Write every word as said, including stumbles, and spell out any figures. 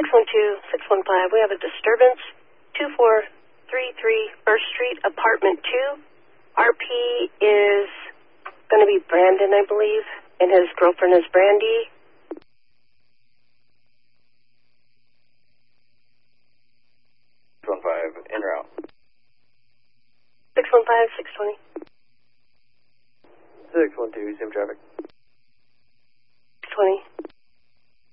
one two, six one five, we have a disturbance, two four three three First Street, apartment two. R P is going to be Brandon, I believe, and his girlfriend is Brandy. six one five, en route. six one five, six twenty. six one two, same traffic. six twenty.